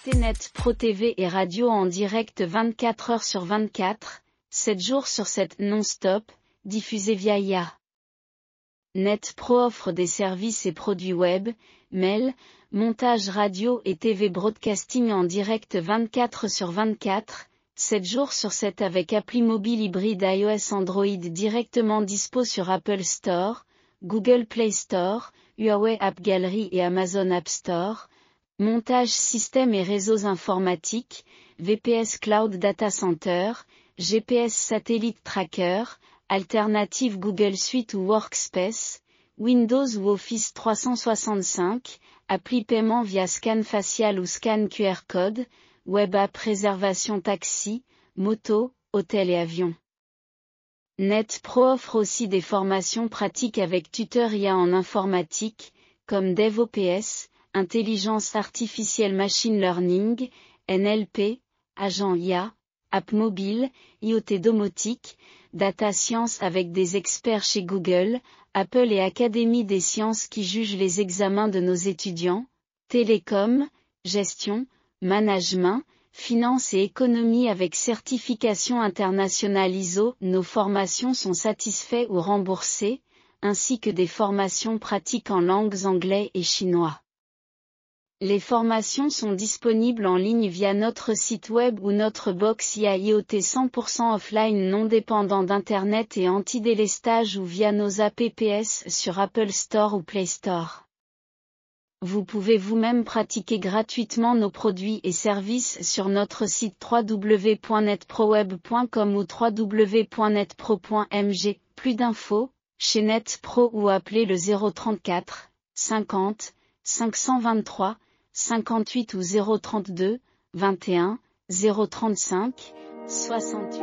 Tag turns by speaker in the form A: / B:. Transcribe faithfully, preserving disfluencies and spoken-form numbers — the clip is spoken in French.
A: Écoutez Net Pro T V et radio en direct vingt-quatre heures sur vingt-quatre, sept jours sur sept non-stop, diffusé via I A. Net Pro offre des services et produits web, mail, montage radio et T V broadcasting en direct vingt-quatre sur vingt-quatre, sept jours sur sept avec appli mobile hybride iOS Android directement dispo sur Apple Store, Google Play Store, Huawei App Gallery et Amazon App Store, montage système et réseaux informatiques, V P S Cloud Data Center, G P S Satellite Tracker, alternative Google Suite ou Workspace, Windows ou Office trois cent soixante-cinq, appli paiement via scan facial ou scan Q R code, web app réservation taxi, moto, hôtel et avion. Net Pro offre aussi des formations pratiques avec tuteur I A en informatique, comme DevOps, Intelligence artificielle machine learning, N L P, agent I A, app mobile, I O T domotique, data science avec des experts chez Google, Apple et Académie des sciences qui jugent les examens de nos étudiants, télécom, gestion, management, finance et économie avec certification internationale I S O. Nos formations sont satisfaites ou remboursées, ainsi que des formations pratiques en langues anglais et chinois. Les formations sont disponibles en ligne via notre site web ou notre box I A I O T cent pour cent offline non dépendant d'Internet et anti-délestage ou via nos apps sur Apple Store ou Play Store. Vous pouvez vous-même pratiquer gratuitement nos produits et services sur notre site w w w point net pro web point com ou w w w point net pro point m g. Plus d'infos, chez Net Pro ou appelez le zéro trente-quatre, cinquante, cinq cent vingt-trois, cinquante-huit ou zéro trente-deux, vingt et un, zéro trente-cinq, soixante-huit.